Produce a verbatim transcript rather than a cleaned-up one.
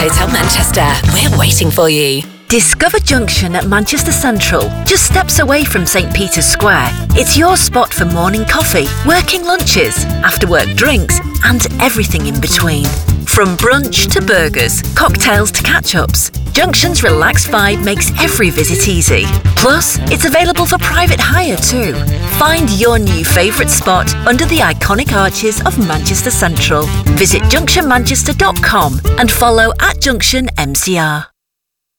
Hotel Manchester. We're waiting for you. Discover Junction at Manchester Central, just steps away from St Peter's Square. It's your spot for morning coffee, working lunches, after-work drinks, and everything in between. From brunch to burgers, cocktails to catch-ups, Junction's relaxed vibe makes every visit easy. Plus, it's available for private hire too. Find your new favourite spot under the iconic arches of Manchester Central. Visit junction manchester dot com and follow at Junction M C R.